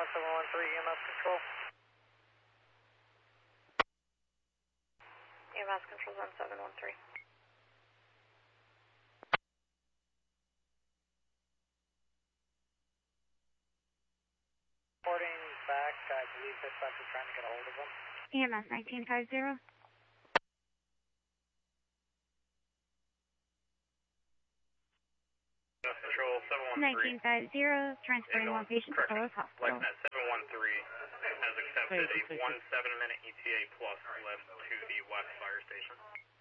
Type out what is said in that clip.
1713 EMS control. EMS control's on 713. Reporting back, I believe dispatch is trying to get a hold of them. EMS 1950. Control 713. 1950, transporting one patient to Phyllis Hospital. LifeNet 713 has accepted a 17-minute ETA plus left to the West Fire Station.